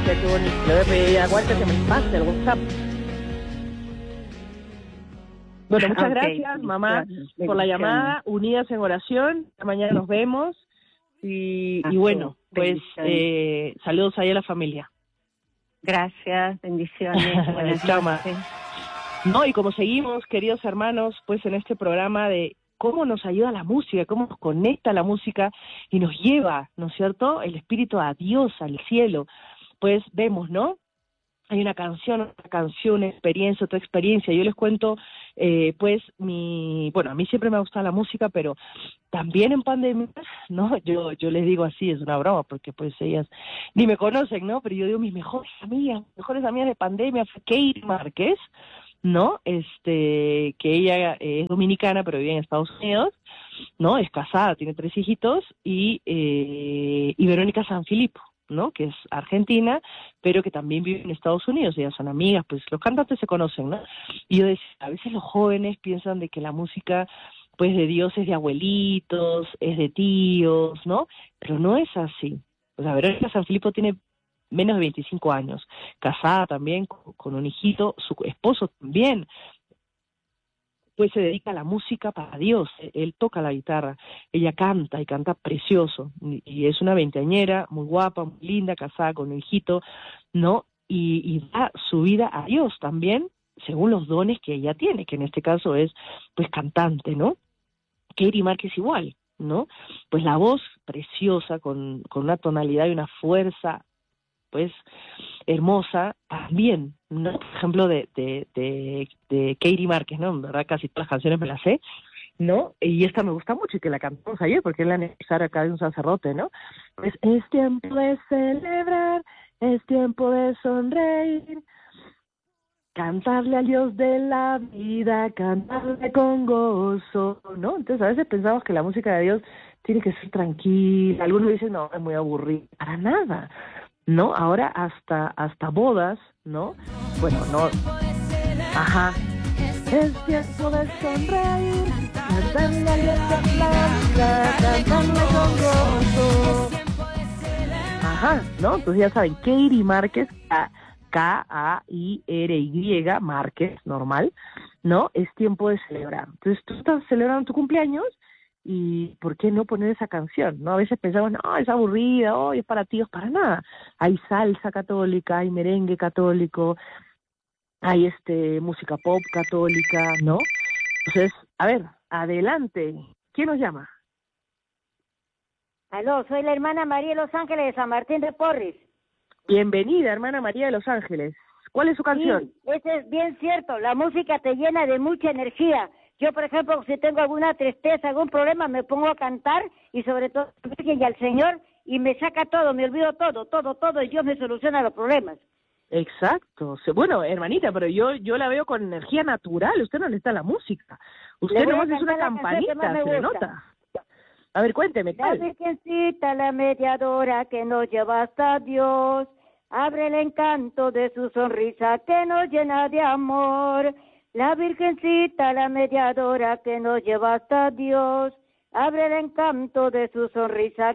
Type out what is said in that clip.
qué bonito. Le voy a pedir a Walter que me pase el WhatsApp. Bueno, muchas gracias, mamá, por la llamada. Unidas en oración. Mañana nos vemos. Y bueno, pues saludos ahí a la familia. Gracias, bendiciones. Buenas noches. No, y como seguimos, queridos hermanos, pues en este programa de cómo nos ayuda la música, cómo nos conecta la música y nos lleva, ¿no es cierto?, el espíritu a Dios, al cielo. Pues vemos, ¿no? Hay una canción, otra canción, una experiencia, otra experiencia. Yo les cuento, pues, bueno, a mí siempre me ha gustado la música, pero también en pandemia, ¿no? Yo les digo así, es una broma, porque pues ellas ni me conocen, ¿no? Pero yo digo, mis mejores amigas de pandemia fue Katie Márquez, ¿no? Que ella es dominicana, pero vive en Estados Unidos, ¿no? Es casada, tiene 3 hijitos, y Verónica Sanfilippo, ¿no? Que es argentina, pero que también vive en Estados Unidos. Ellas son amigas, pues los cantantes se conocen, ¿no? Y yo decía, a veces los jóvenes piensan de que la música, pues, de Dios es de abuelitos, es de tíos, ¿no? Pero no es así. O sea, Verónica Sanfilippo tiene menos de 25 años, casada también con un hijito, su esposo también, pues se dedica a la música para Dios. Él toca la guitarra, ella canta y canta precioso, y es una veinteañera, muy guapa, muy linda, casada con un hijito, ¿no? Y da su vida a Dios también, según los dones que ella tiene, que en este caso es, pues, cantante, ¿no? Katie Márquez igual, ¿no? Pues la voz preciosa, con una tonalidad y una fuerza, pues, hermosa, también, ¿no? Por ejemplo, de Katie Márquez, ¿no? En verdad casi todas las canciones me las sé, ¿no? Y esta me gusta mucho y que la cantamos ayer porque es la aniversario acá de un sacerdote, ¿no? Pues es tiempo de celebrar, es tiempo de sonreír, cantarle al Dios de la vida, cantarle con gozo, ¿no? Entonces a veces pensamos que la música de Dios tiene que ser tranquila, algunos dicen, no, es muy aburrida, para nada, ¿no? Ahora hasta bodas, ¿no? Bueno, no, ajá, es tiempo de sonreír, cantarle al Dios de la vida, cantarle con gozo, ajá, ¿no? Entonces ya saben, Katie Márquez, K-A-I-R-Y, Márquez, normal, ¿no? Es tiempo de celebrar. Entonces tú estás celebrando tu cumpleaños y ¿por qué no poner esa canción? ¿No? A veces pensamos, no, es aburrida, oh, es para tíos, para nada. Hay salsa católica, hay merengue católico, hay música pop católica, ¿no? Entonces, a ver, adelante. ¿Quién nos llama? Aló, soy la hermana María de Los Ángeles de San Martín de Porres. Bienvenida, hermana María de Los Ángeles. ¿Cuál es su canción? Sí, eso es bien cierto. La música te llena de mucha energía. Yo, por ejemplo, si tengo alguna tristeza, algún problema, me pongo a cantar y sobre todo a la Virgen y al Señor y me saca todo, me olvido todo y Dios me soluciona los problemas. Exacto. Bueno, hermanita, pero yo la veo con energía natural. Usted no necesita la música. Usted nomás es una campanita, se le nota. A ver, cuénteme. La Virgencita, la mediadora que nos lleva hasta Dios, abre el encanto de su sonrisa que nos llena de amor. La Virgencita, la mediadora que nos lleva hasta Dios, abre el encanto de su sonrisa